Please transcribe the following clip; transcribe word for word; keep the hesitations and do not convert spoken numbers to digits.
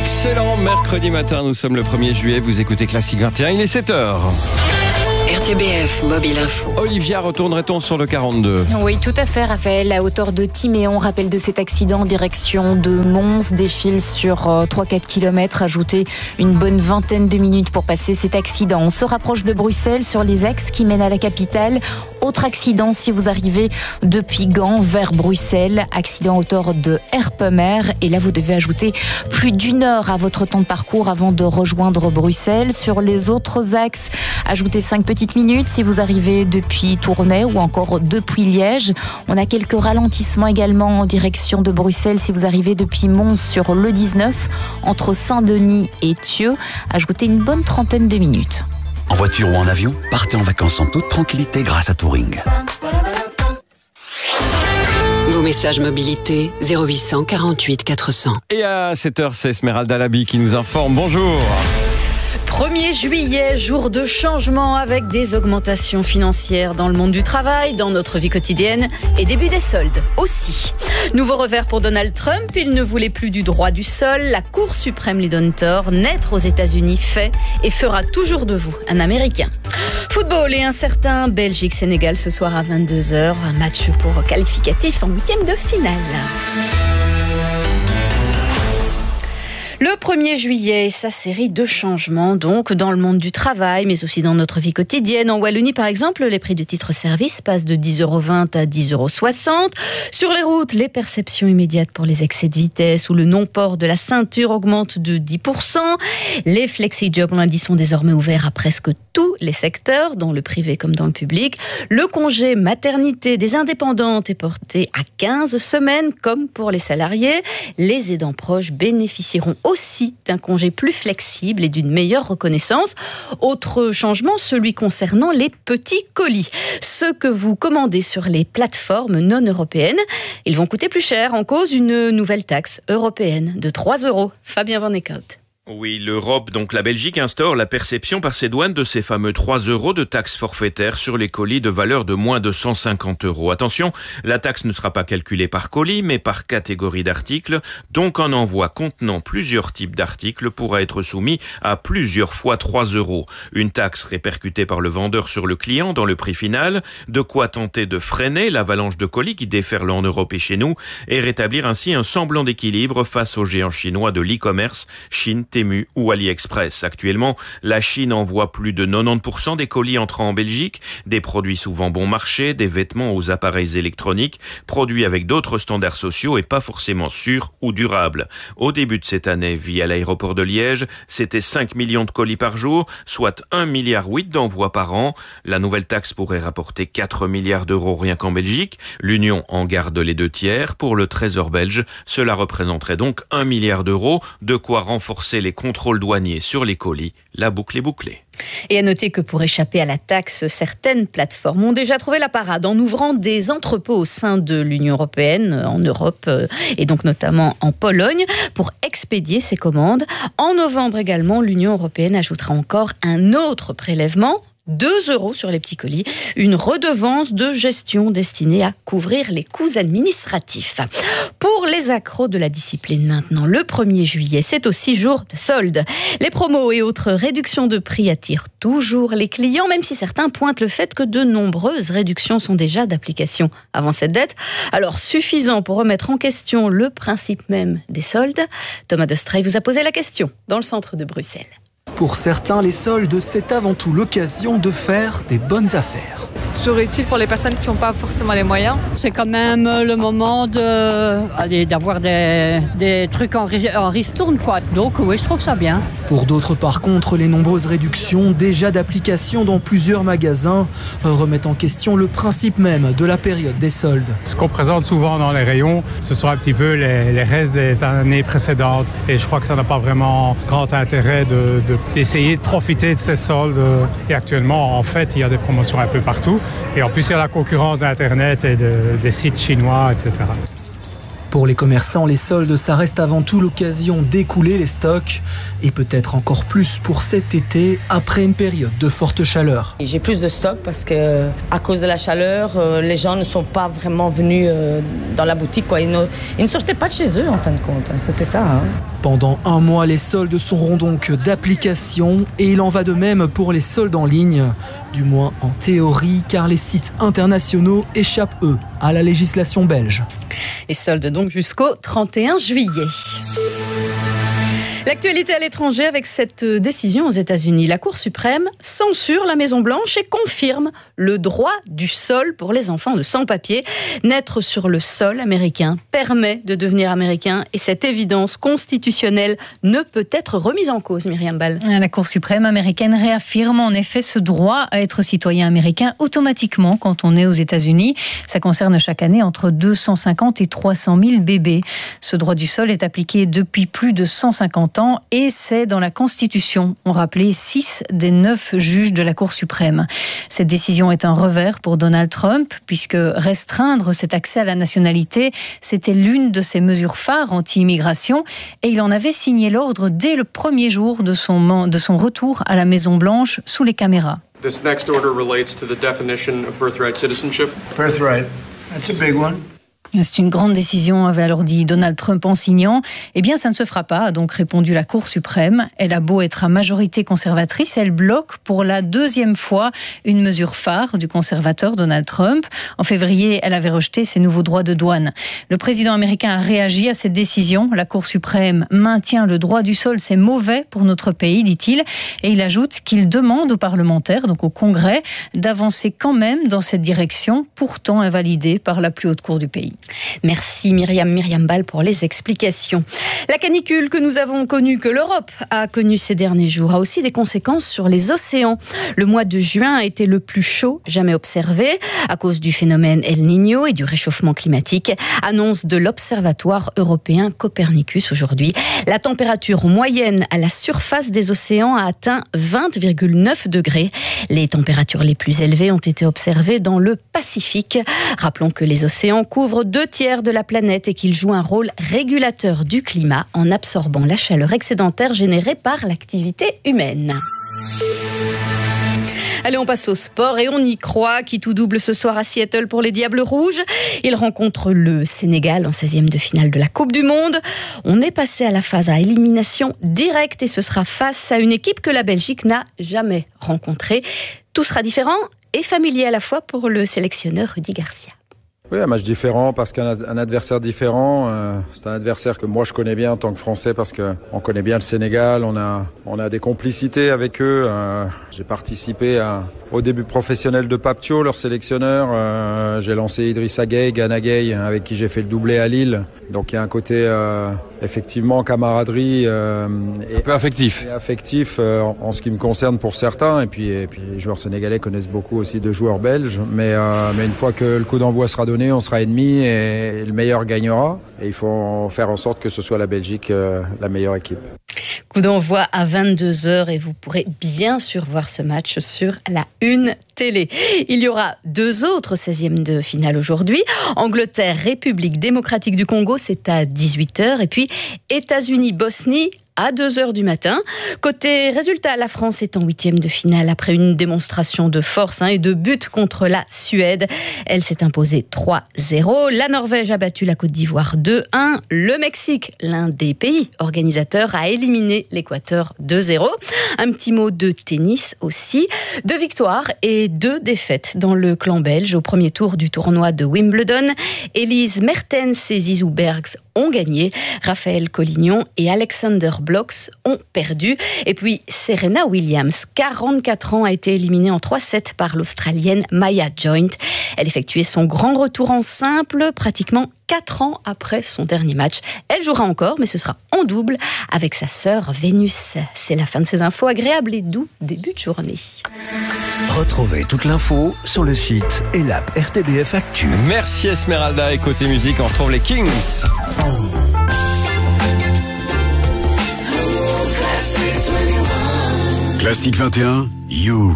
Excellent mercredi matin, nous sommes le premier juillet, vous écoutez Classique vingt et un, il est sept heures. R T B F, Mobile Info. Olivia, retournerait-on sur le quarante-deux ? Oui, tout à fait, Raphaël. À hauteur de Timéon, rappel de cet accident en direction de Mons, défile sur euh, trois à quatre kilomètres. Ajoutez une bonne vingtaine de minutes pour passer cet accident. On se rapproche de Bruxelles sur les axes qui mènent à la capitale. Autre accident si vous arrivez depuis Gand vers Bruxelles. Accident à hauteur de Herpemer. Et là, vous devez ajouter plus d'une heure à votre temps de parcours avant de rejoindre Bruxelles. Sur les autres axes, ajoutez cinq petites minutes si vous arrivez depuis Tournai ou encore depuis Liège. On a quelques ralentissements également en direction de Bruxelles si vous arrivez depuis Mons sur le dix-neuf entre Saint-Denis et Thieux. Ajoutez une bonne trentaine de minutes. En voiture ou en avion, partez en vacances en toute tranquillité grâce à Touring. Vos messages mobilité zéro huit cent quarante-huit quatre cents. Et à sept heures, c'est Esmeralda Labi qui nous informe. Bonjour. premier juillet, jour de changement avec des augmentations financières dans le monde du travail, dans notre vie quotidienne et début des soldes aussi. Nouveau revers pour Donald Trump, il ne voulait plus du droit du sol. La Cour suprême lui donne tort. Naître aux États-Unis fait et fera toujours de vous un Américain. Football et un certain Belgique-Sénégal ce soir à vingt-deux heures. Un match pour qualificatif en huitième de finale. Le premier juillet, sa série de changements, donc, dans le monde du travail, mais aussi dans notre vie quotidienne. En Wallonie, par exemple, les prix de titres-service passent de dix euros vingt à dix euros soixante. Sur les routes, les perceptions immédiates pour les excès de vitesse ou le non-port de la ceinture augmentent de dix pour cent. Les flexi-jobs, on l'a dit, sont désormais ouverts à presque tous les secteurs, dans le privé comme dans le public. Le congé maternité des indépendantes est porté à quinze semaines, comme pour les salariés. Les aidants proches bénéficieront aussi d'un congé plus flexible et d'une meilleure reconnaissance. Autre changement, celui concernant les petits colis. Ceux que vous commandez sur les plateformes non européennes, ils vont coûter plus cher en cause une nouvelle taxe européenne de trois euros. Fabien Van Eekhout. Oui, l'Europe, donc la Belgique, instaure la perception par ses douanes de ces fameux trois euros de taxe forfaitaire sur les colis de valeur de moins de cent cinquante euros. Attention, la taxe ne sera pas calculée par colis, mais par catégorie d'articles. Donc un envoi contenant plusieurs types d'articles pourra être soumis à plusieurs fois trois euros. Une taxe répercutée par le vendeur sur le client dans le prix final, de quoi tenter de freiner l'avalanche de colis qui déferle en Europe et chez nous, et rétablir ainsi un semblant d'équilibre face aux géants chinois de l'e-commerce, Chine, Temu ou AliExpress. Actuellement, la Chine envoie plus de quatre-vingt-dix pour cent des colis entrant en Belgique, des produits souvent bon marché, des vêtements aux appareils électroniques, produits avec d'autres standards sociaux et pas forcément sûrs ou durables. Au début de cette année, via l'aéroport de Liège, c'était cinq millions de colis par jour, soit un virgule huit milliard d'envois par an. La nouvelle taxe pourrait rapporter quatre milliards d'euros rien qu'en Belgique. L'Union en garde les deux tiers. Pour le Trésor belge, cela représenterait donc un milliard d'euros, de quoi renforcer les Les contrôles douaniers sur les colis. La boucle est bouclée. Et à noter que pour échapper à la taxe, certaines plateformes ont déjà trouvé la parade en ouvrant des entrepôts au sein de l'Union européenne, en Europe et donc notamment en Pologne, pour expédier ces commandes. En novembre également, l'Union européenne ajoutera encore un autre prélèvement, deux euros sur les petits colis, une redevance de gestion destinée à couvrir les coûts administratifs. Pour les accros de la discipline maintenant, le premier juillet, c'est aussi jour de solde. Les promos et autres réductions de prix attirent toujours les clients, même si certains pointent le fait que de nombreuses réductions sont déjà d'application avant cette date. Alors, suffisant pour remettre en question le principe même des soldes. Thomas de Stray vous a posé la question dans le centre de Bruxelles. Pour certains, les soldes, c'est avant tout l'occasion de faire des bonnes affaires. C'est toujours utile pour les personnes qui n'ont pas forcément les moyens. C'est quand même le moment de, allez, d'avoir des, des trucs en, en ristourne, quoi. Donc oui, je trouve ça bien. Pour d'autres, par contre, les nombreuses réductions déjà d'application dans plusieurs magasins remettent en question le principe même de la période des soldes. Ce qu'on présente souvent dans les rayons, ce sont un petit peu les, les restes des années précédentes. Et je crois que ça n'a pas vraiment grand intérêt de, de d'essayer de profiter de ces soldes. Et actuellement, en fait, il y a des promotions un peu partout. Et en plus, il y a la concurrence d'Internet et de, des sites chinois, et cetera. Pour les commerçants, les soldes, ça reste avant tout l'occasion d'écouler les stocks et peut-être encore plus pour cet été après une période de forte chaleur. J'ai plus de stock parce que à cause de la chaleur, les gens ne sont pas vraiment venus dans la boutique, quoi. Ils, ne, ils ne sortaient pas de chez eux en fin de compte, c'était ça. Hein. Pendant un mois, les soldes seront donc d'application et il en va de même pour les soldes en ligne, du moins en théorie, car les sites internationaux échappent, eux, à la législation belge. Et soldes donc jusqu'au trente et un juillet. L'actualité à l'étranger avec cette décision aux États-Unis. La Cour suprême censure la Maison-Blanche et confirme le droit du sol pour les enfants de sans-papiers. Naître sur le sol américain permet de devenir américain et cette évidence constitutionnelle ne peut être remise en cause, Myriam Ball. La Cour suprême américaine réaffirme en effet ce droit à être citoyen américain automatiquement quand on est aux États-Unis. Ça concerne chaque année entre deux cent cinquante et trois cent mille bébés. Ce droit du sol est appliqué depuis plus de cent cinquante ans. Et c'est dans la Constitution, ont rappelé six des neuf juges de la Cour suprême. Cette décision est un revers pour Donald Trump, puisque restreindre cet accès à la nationalité, c'était l'une de ses mesures phares anti-immigration, et il en avait signé l'ordre dès le premier jour de son, de son retour à la Maison-Blanche sous les caméras. This next order relates to the definition of birthright citizenship. Birthright, that's a big one. C'est une grande décision, avait alors dit Donald Trump en signant. Eh bien, ça ne se fera pas, a donc répondu la Cour suprême. Elle a beau être à majorité conservatrice, elle bloque pour la deuxième fois une mesure phare du conservateur Donald Trump. En février, elle avait rejeté ses nouveaux droits de douane. Le président américain a réagi à cette décision. La Cour suprême maintient le droit du sol, c'est mauvais pour notre pays, dit-il. Et il ajoute qu'il demande aux parlementaires, donc au Congrès, d'avancer quand même dans cette direction, pourtant invalidée par la plus haute cour du pays. Merci Myriam, Myriam Ball pour les explications. La canicule que nous avons connue, que l'Europe a connue ces derniers jours, a aussi des conséquences sur les océans. Le mois de juin a été le plus chaud jamais observé à cause du phénomène El Niño et du réchauffement climatique. Annonce de l'Observatoire européen Copernicus aujourd'hui. La température moyenne à la surface des océans a atteint vingt virgule neuf degrés. Les températures les plus élevées ont été observées dans le Pacifique. Rappelons que les océans couvrent deux tiers de la planète et qu'ils jouent un rôle régulateur du climat en absorbant la chaleur excédentaire générée par l'activité humaine. Allez, on passe au sport et on y croit. Qui tout double ce soir à Seattle pour les Diables Rouges. Ils rencontrent le Sénégal en seizième de finale de la Coupe du Monde. On est passé à la phase à élimination directe et ce sera face à une équipe que la Belgique n'a jamais rencontrée. Tout sera différent et familier à la fois pour le sélectionneur Rudy Garcia. Oui, un match différent parce qu'un un adversaire différent. Euh, c'est un adversaire que moi je connais bien en tant que Français parce que on connaît bien le Sénégal. On a on a des complicités avec eux. Euh, j'ai participé à, au début professionnel de Pape Thiaw, leur sélectionneur. Euh, j'ai lancé Idrissa Gueye, Gana Gueye, avec qui j'ai fait le doublé à Lille. Donc il y a un côté euh, effectivement camaraderie euh, et un peu affectif. Et affectif euh, en, en ce qui me concerne pour certains. Et puis et puis les joueurs sénégalais connaissent beaucoup aussi de joueurs belges. Mais euh, mais une fois que le coup d'envoi sera donné, on sera ennemi et le meilleur gagnera. Et il faut faire en sorte que ce soit la Belgique euh, la meilleure équipe. Coup d'envoi à vingt-deux heures et vous pourrez bien sûr voir ce match sur la Une télé. Il y aura deux autres seizièmes de finale aujourd'hui. Angleterre, République démocratique du Congo, c'est à dix-huit heures. Et puis États-Unis, Bosnie, à deux heures du matin. Côté résultat, la France est en huitième de finale après une démonstration de force hein, et de but contre la Suède. Elle s'est imposée trois zéro. La Norvège a battu la Côte d'Ivoire deux un. Le Mexique, l'un des pays organisateurs, a éliminé l'Équateur deux zéro. Un petit mot de tennis aussi. Deux victoires et deux défaites dans le clan belge au premier tour du tournoi de Wimbledon. Elise Mertens et Zizou Bergs ont gagné. Raphaël Collignon et Alexander Blocks ont perdu. Et puis Serena Williams, quarante-quatre ans, a été éliminée en trois sept par l'Australienne Maya Joint. Elle effectuait son grand retour en simple pratiquement quatre ans après son dernier match. Elle jouera encore, mais ce sera en double avec sa sœur Vénus. C'est la fin de ces infos. Agréable et doux début de journée. Retrouvez toute l'info sur le site et l'app R T B F Actu. Merci Esmeralda. Et côté musique, on retrouve les Kings. Classique vingt et un, You.